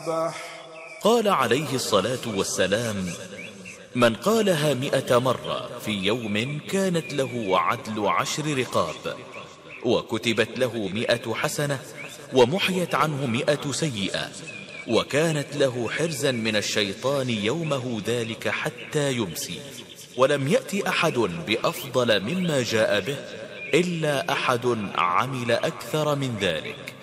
قال عليه الصلاة والسلام: من قالها 100 مرة في يوم كانت له عدل 10 رقاب، وكتبت له 100 حسنة، ومحيت عنه 100 سيئة، وكانت له حرزا من الشيطان يومه ذلك حتى يمسي. ولم يأتي أحد بأفضل مما جاء به إلا أحد عمل أكثر من ذلك.